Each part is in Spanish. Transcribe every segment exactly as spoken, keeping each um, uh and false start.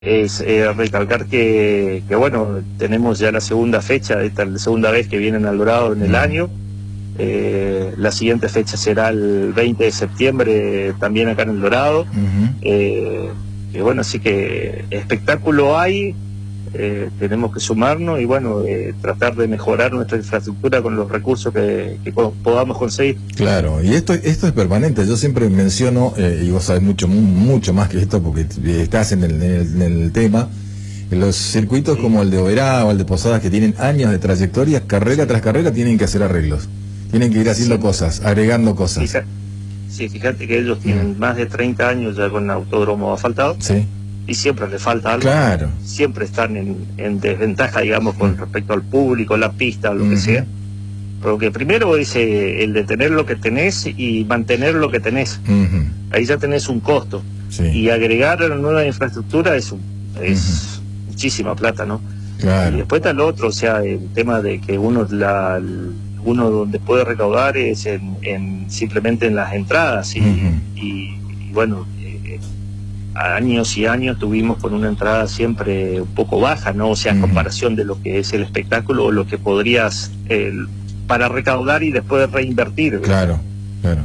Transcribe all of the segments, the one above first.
Es eh, recalcar que, que, bueno, tenemos ya la segunda fecha, esta es la segunda vez que vienen al Dorado en el año. Eh, la siguiente fecha será el veinte de septiembre, también acá en el Dorado. Uh-huh. eh, y bueno, así que espectáculo hay, eh, tenemos que sumarnos y bueno, eh, tratar de mejorar nuestra infraestructura con los recursos que, que podamos conseguir. Claro, y esto esto es permanente. Yo siempre menciono, eh, y vos sabés mucho mucho más que esto porque estás en el, en el, en el tema, en los circuitos sí. como el de Oberá o el de Posadas, que tienen años de trayectoria, carrera tras carrera tienen que hacer arreglos, tienen que ir haciendo sí. cosas, agregando cosas. Fíjate, sí, fíjate que ellos tienen mm. más de treinta años ya con autódromo asfaltado. Sí. Y siempre le falta algo. Claro. Siempre están en, en desventaja, digamos, con respecto al público, la pista, lo uh-huh. que sea. Porque primero es eh, el de tener lo que tenés y mantener lo que tenés. Uh-huh. Ahí ya tenés un costo. Sí. Y agregar a la nueva infraestructura es, un, es uh-huh. muchísima plata, ¿no? Claro. Y después está lo otro, o sea, el tema de que uno la uno donde puede recaudar es en, en simplemente en las entradas. Y, uh-huh. y, y bueno... años y años tuvimos con una entrada siempre un poco baja, ¿no? O sea, en uh-huh. comparación de lo que es el espectáculo o lo que podrías eh, para recaudar y después reinvertir. Claro, claro.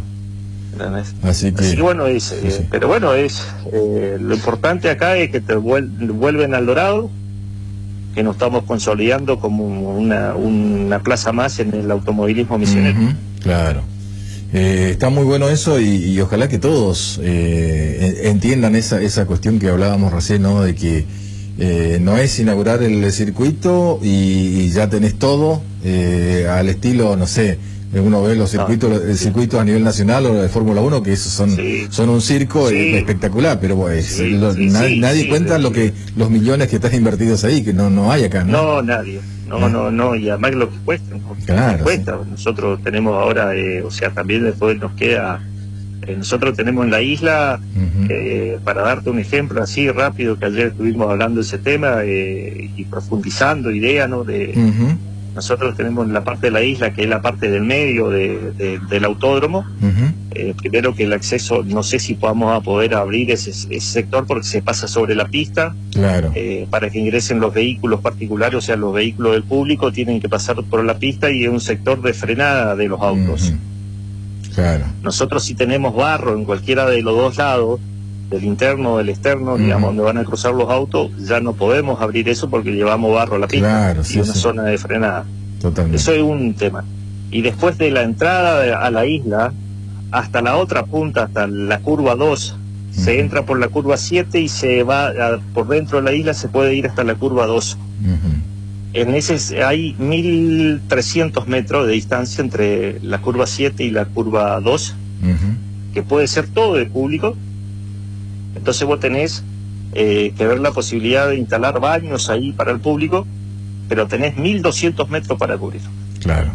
Así que, Así que bueno, es, sí, eh, sí. pero bueno, es eh, lo importante acá es que te vuel vuelven al Dorado, que nos estamos consolidando como una, una plaza más en el automovilismo misionero. Uh-huh. Claro. Eh, está muy bueno eso y, y ojalá que todos eh, entiendan esa esa cuestión que hablábamos recién, ¿no? De que eh, no es inaugurar el circuito y, y ya tenés todo eh, al estilo, no sé, uno ve los circuitos, no, el circuito sí. a nivel nacional o de Fórmula uno, que esos son sí. son un circo sí. espectacular, pero pues, sí, lo, sí, na, sí, nadie sí, cuenta sí. lo que los millones que están invertidos ahí, que no no hay acá, ¿no? No, nadie. No, ¿Eh? no, no, y además lo que cuesta, ¿no? Claro, cuesta. Sí. Nosotros tenemos ahora, eh, o sea, también después nos queda, eh, nosotros tenemos en la isla, uh-huh. eh, para darte un ejemplo así rápido, que ayer estuvimos hablando de ese tema eh, y profundizando ideas, ¿no? De, uh-huh. Nosotros tenemos la parte de la isla, que es la parte del medio de, de, del autódromo. Uh-huh. Eh, primero que el acceso, no sé si podamos a poder abrir ese, ese sector porque se pasa sobre la pista. Claro. Eh, para que ingresen los vehículos particulares, o sea, los vehículos del público tienen que pasar por la pista y es un sector de frenada de los autos. Uh-huh. Claro. Nosotros si tenemos barro en cualquiera de los dos lados, del interno o del externo, uh-huh. digamos, donde van a cruzar los autos, ya no podemos abrir eso porque llevamos barro a la pista. Claro, y sí, una sí. zona de frenada. Totalmente. Eso es un tema. Y después de la entrada a la isla, hasta la otra punta, hasta la curva dos, uh-huh. se entra por la curva siete y se va a, por dentro de la isla, se puede ir hasta la curva dos. Uh-huh. En ese hay mil trescientos metros de distancia entre la curva siete y la curva dos, uh-huh. que puede ser todo de público. Entonces vos tenés eh, que ver la posibilidad de instalar baños ahí para el público, pero tenés mil doscientos metros para cubrir. Claro.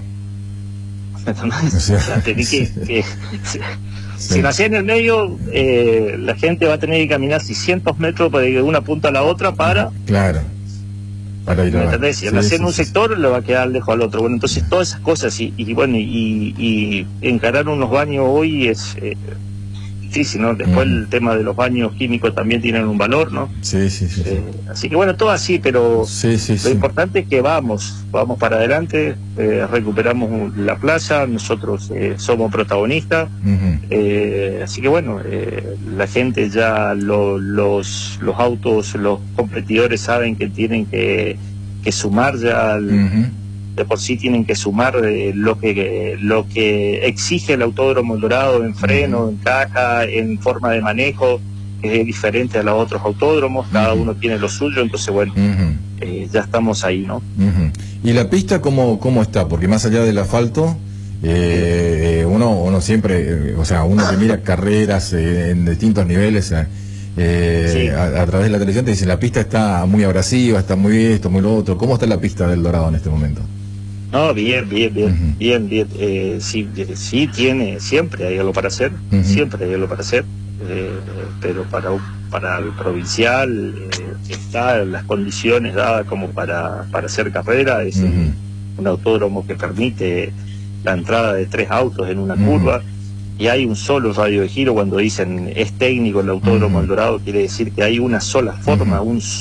O sea, o sea, tenés que, que si, sí. si nacés en el medio, eh, la gente va a tener que caminar seiscientos metros de una punta a la otra para... Claro. Para ir a... ¿Me entendés? Si sí, nacés sí, en un sí. sector, le va a quedar lejos al otro. Bueno, entonces todas esas cosas y, y bueno, y, y encarar unos baños hoy es... Eh, difícil, ¿no? Después uh-huh. el tema de los baños químicos también tienen un valor, ¿no? Sí, sí, sí. Eh, así que bueno, todo así, pero sí, sí, lo sí. importante es que vamos, vamos para adelante, eh, recuperamos la plaza, nosotros eh, somos protagonistas, uh-huh. eh, así que bueno, eh, la gente ya, lo, los, los autos, los competidores saben que tienen que, que sumar ya al... Uh-huh. de por sí tienen que sumar eh, lo que lo que exige el Autódromo El Dorado en freno, uh-huh. en caja, en forma de manejo, que es diferente a los otros autódromos, uh-huh. cada uno tiene lo suyo, entonces bueno, uh-huh. eh, ya estamos ahí, ¿no? Uh-huh. ¿Y la pista cómo, cómo está? Porque más allá del asfalto, eh, uno, uno siempre, eh, o sea, uno que mira carreras eh, en distintos niveles, eh, eh, sí. a, a través de la televisión te dicen la pista está muy abrasiva, está muy esto, muy lo otro. ¿Cómo está la pista del Dorado en este momento? No, bien, bien, bien, uh-huh. bien, bien. Eh, sí, sí tiene, siempre hay algo para hacer, uh-huh. siempre hay algo para hacer, eh, pero para para el provincial eh, está las condiciones dadas como para, para hacer carrera, es uh-huh. un, un autódromo que permite la entrada de tres autos en una uh-huh. curva, y hay un solo radio de giro. Cuando dicen es técnico el Autódromo Uh-huh. El Dorado, quiere decir que hay una sola forma, Uh-huh. un